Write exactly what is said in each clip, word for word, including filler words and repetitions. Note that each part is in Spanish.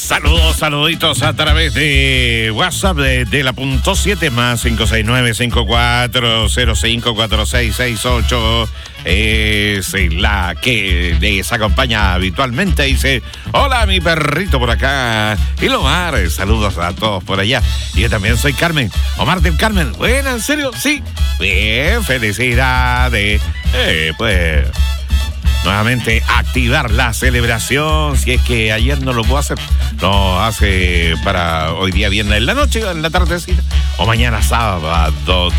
Saludos, saluditos a través de WhatsApp de, de la punto siete más cinco seis nueve cinco cuatro cero cinco cuatro seis seis ocho. Es la que les acompaña habitualmente. Dice: hola, mi perrito por acá. Y Omar, saludos a todos por allá. Y yo también soy Carmen, Omar del Carmen. Bueno, ¿en serio? Sí. Bien, felicidades. Eh, pues... Nuevamente activar la celebración, si es que ayer no lo puedo hacer, lo hace para hoy día viernes en la noche, en la tardecita, o mañana sábado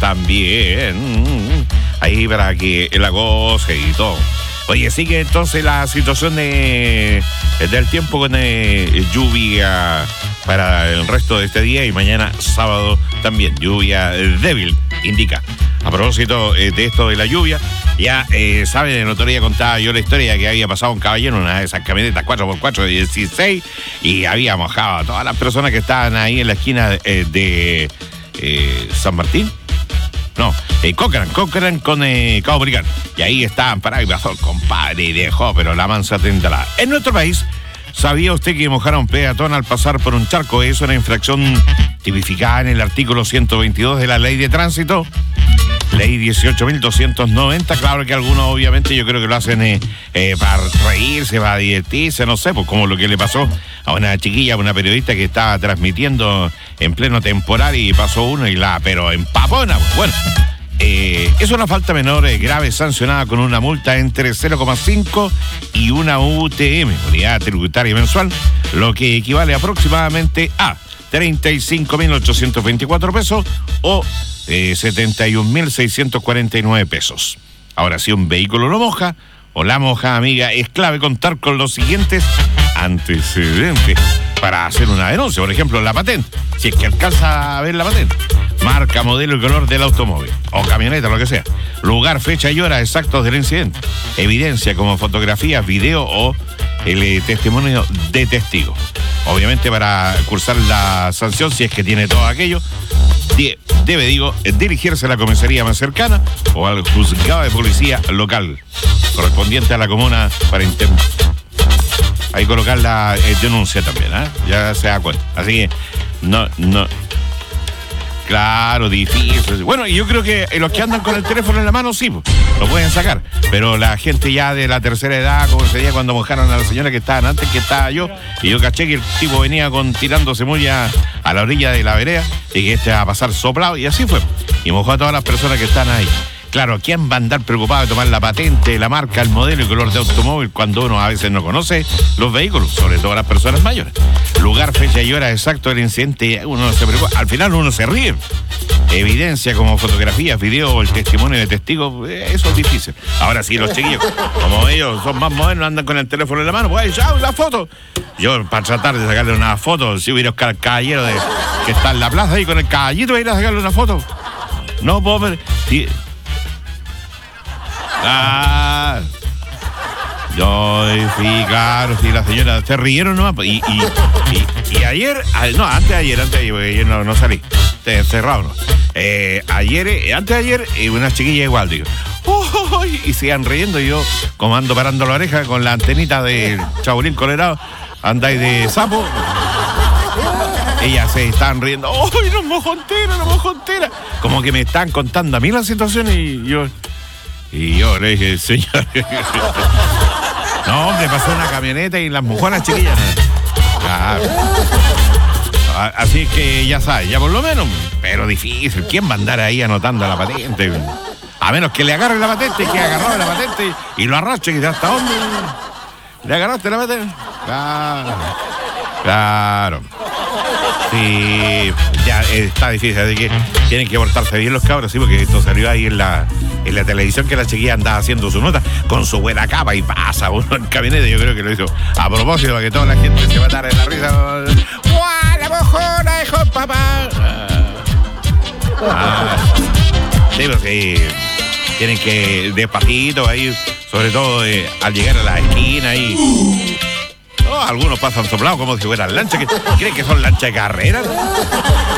también, ahí para que la goce y todo. Oye, sigue entonces la situación de, del tiempo con eh, lluvia para el resto de este día y mañana sábado también, lluvia débil, indica. A propósito eh, de esto de la lluvia, ya eh, saben, en el otro día contaba yo la historia que había pasado un caballero en una de esas camionetas cuatro por cuatro de dieciséis y había mojado a todas las personas que estaban ahí en la esquina eh, de eh, San Martín. No, eh, Cochrane, Cochrane con eh, Cabo Brigán. Y ahí estaban parados y pasó el compadre y dejó, pero la mansa tentará. En nuestro país, ¿sabía usted que mojar a un peatón al pasar por un charco es una infracción tipificada en el artículo ciento veintidós de la Ley de Tránsito? Ley dieciocho mil doscientos noventa, claro que algunos obviamente yo creo que lo hacen eh, eh, para reírse, para divertirse, no sé, pues como lo que le pasó a una chiquilla, a una periodista que estaba transmitiendo en pleno temporal y pasó uno y la, pero empapona, pues, bueno. Eh, es una falta menor eh, grave sancionada con una multa entre cero coma cinco y una U T M, unidad tributaria mensual, lo que equivale aproximadamente a treinta y cinco mil ochocientos veinticuatro pesos o eh, setenta y un mil seiscientos cuarenta y nueve pesos. Ahora, si un vehículo lo moja o la moja, amiga, es clave contar con los siguientes antecedentes para hacer una denuncia. Por ejemplo, la patente, si es que alcanza a ver la patente, marca, modelo y color del automóvil o camioneta, lo que sea, lugar, fecha y hora exactos del incidente, evidencia como fotografías, video o el eh, testimonio de testigo. Obviamente, para cursar la sanción, si es que tiene todo aquello, debe, digo, dirigirse a la comisaría más cercana o al juzgado de policía local correspondiente a la comuna para intentar ahí colocar la eh, denuncia también, ¿eh? Ya se da cuenta. Así que, no, no. Claro, difícil. Bueno, y yo creo que los que andan con el teléfono en la mano, sí, pues, lo pueden sacar. Pero la gente ya de la tercera edad, como se decía cuando mojaron a la señora que estaban antes, que estaba yo, y yo caché que el tipo venía con tirando cebolla a la orilla de la vereda, y que este va a pasar soplado, y así fue. Y mojó a todas las personas que están ahí. Claro, ¿quién va a andar preocupado de tomar la patente, la marca, el modelo y color de automóvil cuando uno a veces no conoce los vehículos, sobre todo las personas mayores? Lugar, fecha y hora exacto del incidente, uno no se preocupa. Al final uno se ríe. Evidencia como fotografías, video o el testimonio de testigos, eso es difícil. Ahora sí, los chiquillos, como ellos son más modernos, andan con el teléfono en la mano, pues ya, la foto. Yo, para tratar de sacarle una foto, si hubiera Oscar Caballero de, que está en la plaza ahí con el caballito, voy a ir a sacarle una foto. No puedo ver. Sí. Ah, yo fui, claro, sí, la señora se rieron nomás. Y, y, y, y ayer, no, antes de ayer, antes de ayer, porque ayer no, no salí, cerrado, ¿no? Eh, ayer, eh, antes de ayer, eh, una chiquilla igual, digo, oh, y sigan riendo, y yo, como ando parando la oreja con la antenita del Chabolín Colorado, andáis de sapo. Ellas se están riendo, ¡oh, no mojo entera, no mojo entera! Como que me están contando a mí la situación y yo. Y yo le dije, señor. No, hombre, pasó una camioneta y las mojó a las chiquillas. Claro. Así que ya sabes, ya por lo menos, pero difícil. ¿Quién va a andar ahí anotando la patente? A menos que le agarre la patente, que agarró la patente y lo arrastre, que hasta dónde. ¿Le agarraste la patente? Claro. Claro. Sí, ya está difícil, así que tienen que portarse bien los cabros, sí, porque esto salió ahí en la, en la televisión que la chiquilla andaba haciendo su nota con su buena capa y pasa uno en camioneta. Yo creo que lo hizo a propósito para que toda la gente se matara en la risa. ¡Guau, la mojona dejó el papá! Ah, sí, pues sí, tienen que despacito ahí, sobre todo eh, al llegar a la esquina ahí. Oh, algunos pasan soplados como si fueran lanchas. ¿Creen que son lanchas de carrera?